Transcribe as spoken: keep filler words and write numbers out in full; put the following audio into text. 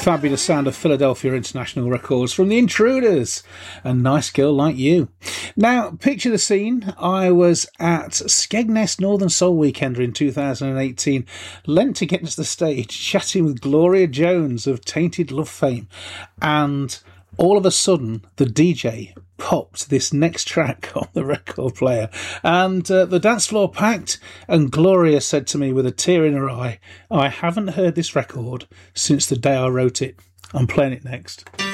fabulous sound of Philadelphia International Records from the Intruders, A Nice Girl Like You. Now, picture the scene. I was at Skegness Northern Soul Weekender in two thousand eighteen, leant against the stage, chatting with Gloria Jones of Tainted Love fame, and all of a sudden, the D J popped this next track on the record player, and uh, the dance floor packed, and Gloria said to me with a tear in her eye, "I haven't heard this record since the day I wrote it. I'm playing it next."